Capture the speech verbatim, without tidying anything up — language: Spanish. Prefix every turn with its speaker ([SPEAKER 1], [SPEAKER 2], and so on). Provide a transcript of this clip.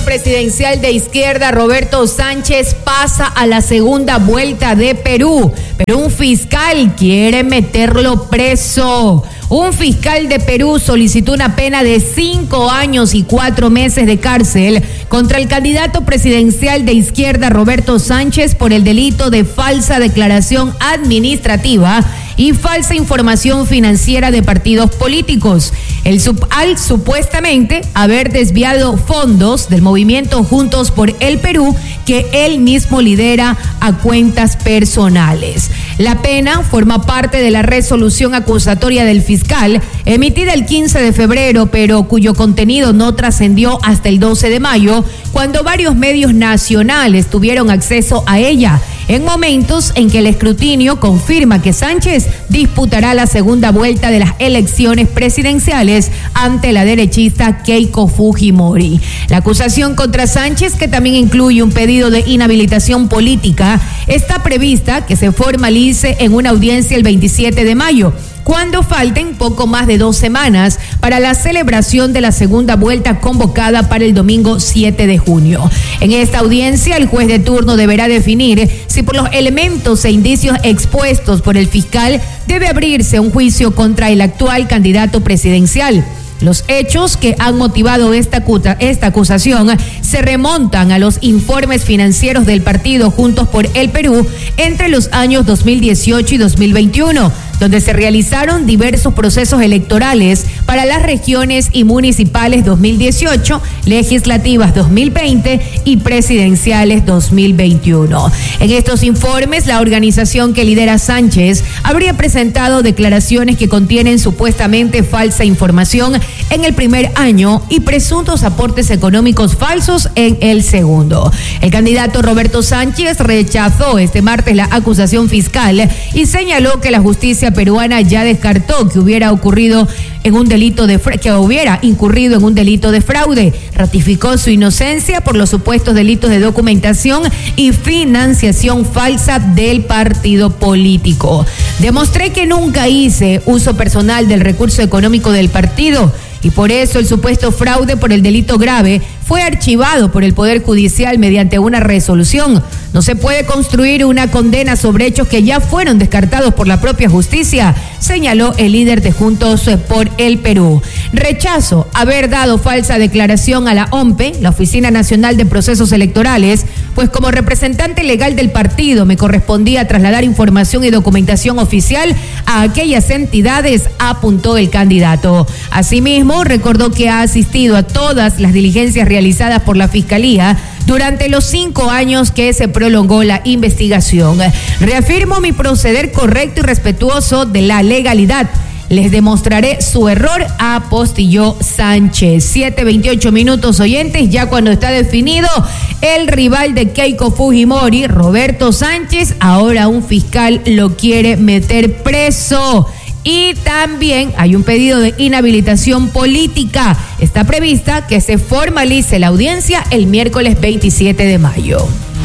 [SPEAKER 1] presidencial de izquierda, Roberto Sánchez, pasa a la segunda vuelta de Perú, pero un fiscal quiere meterlo preso. Un fiscal de Perú solicitó una pena de cinco años y cuatro meses de cárcel contra el candidato presidencial de izquierda, Roberto Sánchez, por el delito de falsa declaración administrativa y falsa información financiera de partidos políticos. El sub, al supuestamente haber desviado fondos del movimiento Juntos por el Perú, que él mismo lidera, a cuentas personales. La pena forma parte de la resolución acusatoria del fiscal, emitida el quince de febrero, pero cuyo contenido no trascendió hasta el doce de mayo, cuando varios medios nacionales tuvieron acceso a ella, en momentos en que el escrutinio confirma que Sánchez disputará la segunda vuelta de las elecciones presidenciales ante la derechista Keiko Fujimori. La acusación contra Sánchez, que también incluye un pedido de inhabilitación política, está prevista que se formalice en una audiencia el veintisiete de mayo, cuando falten poco más de dos semanas para la celebración de la segunda vuelta convocada para el domingo siete de junio. En esta audiencia, el juez de turno deberá definir si por los elementos e indicios expuestos por el fiscal debe abrirse un juicio contra el actual candidato presidencial. Los hechos que han motivado esta, esta acusación se remontan a los informes financieros del partido Juntos por el Perú entre los años dos mil dieciocho y dos mil veintiuno, donde se realizaron diversos procesos electorales para las regiones y municipales dos mil dieciocho, legislativas dos mil veinte y presidenciales dos mil veintiuno. En estos informes, la organización que lidera Sánchez habría presentado declaraciones que contienen supuestamente falsa información en el primer año y presuntos aportes económicos falsos en el segundo. El candidato Roberto Sánchez rechazó este martes la acusación fiscal y señaló que la justicia peruana ya descartó que hubiera ocurrido en un delito de que hubiera incurrido en un delito de fraude. Ratificó su inocencia por los supuestos delitos de documentación y financiación falsa del partido político. Demostré que nunca hice uso personal del recurso económico del partido y por eso el supuesto fraude por el delito grave fue archivado por el Poder Judicial mediante una resolución. No se puede construir una condena sobre hechos que ya fueron descartados por la propia justicia, señaló el líder de Juntos por el Perú. Rechazo haber dado falsa declaración a la O M P E, la Oficina Nacional de Procesos Electorales, pues como representante legal del partido me correspondía trasladar información y documentación oficial a aquellas entidades, apuntó el candidato. Asimismo, recordó que ha asistido a todas las diligencias realizadas por la Fiscalía durante los cinco años que se prolongó la investigación. Reafirmo mi proceder correcto y respetuoso de la legalidad. Les demostraré su error, apostilló Sánchez. siete veintiocho minutos, oyentes, ya cuando está definido el rival de Keiko Fujimori, Roberto Sánchez, ahora un fiscal lo quiere meter preso. Y también hay un pedido de inhabilitación política. Está prevista que se formalice la audiencia el miércoles veintisiete de mayo.